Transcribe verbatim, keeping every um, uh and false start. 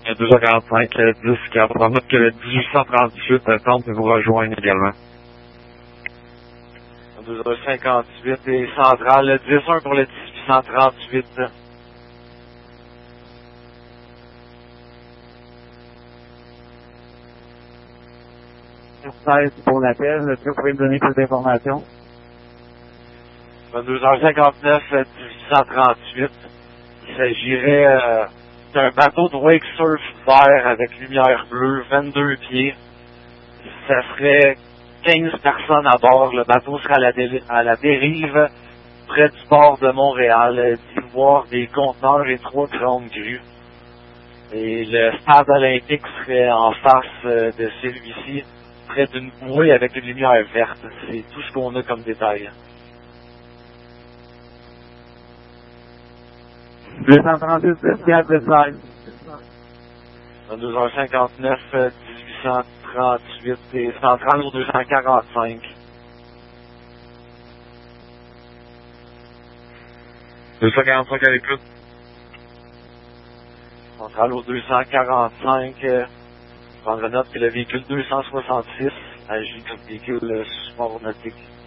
deux cent quarante-cinq, dix, quatre. On note que le dix-huit cent trente-huit tente de vous rejoindre également. deux heures cinquante-huit et centrale, dix un pour le dix-huit cent trente-huit. seize pour l'appel. Est-ce que vous pouvez me donner plus d'informations? deux heures cinquante-neuf, dix-huit cent trente-huit. Il s'agirait euh, d'un bateau de wake surf vert avec lumière bleue, vingt-deux pieds. Ça serait quinze personnes à bord. Le bateau serait à la, dé à la dérive près du port de Montréal, d'ivoire, des conteneurs et trois grandes grues. Et le stade olympique serait en face euh, de celui-ci, près d'une bouée avec une lumière verte. C'est tout ce qu'on a comme détail. deux cent trente-huit, dix, quatre, seize. deux heures cinquante-neuf, dix-huit cent trente-huit et centrale au deux cent quarante-cinq. deux cent quarante-cinq à l'écoute. Centrale au deux cent quarante-cinq. Euh, prendre note que le véhicule deux cent soixante-six agit comme véhicule euh, support nautique.